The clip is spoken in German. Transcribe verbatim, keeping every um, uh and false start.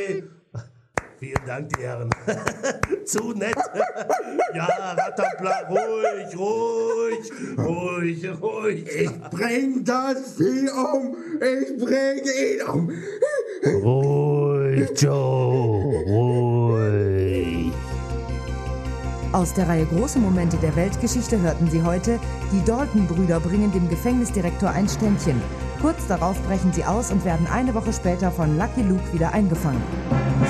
Vielen Dank, die Herren. Zu nett. Ja, Rattenplan, ruhig, ruhig, ruhig, ruhig. Ich bring das Vieh um. Ich bring ihn um. Ruhig, Joe, ruhig. Aus der Reihe Große Momente der Weltgeschichte hörten Sie heute, die Dalton-Brüder bringen dem Gefängnisdirektor ein Ständchen. Kurz darauf brechen sie aus und werden eine Woche später von Lucky Luke wieder eingefangen.